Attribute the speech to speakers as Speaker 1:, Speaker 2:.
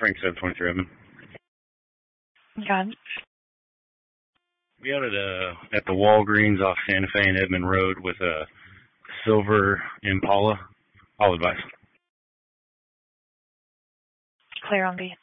Speaker 1: Frank 723 Edmond.
Speaker 2: God.
Speaker 1: We out at the Walgreens off Santa Fe and Edmond Road with a silver Impala. All advice.
Speaker 2: Clear on B.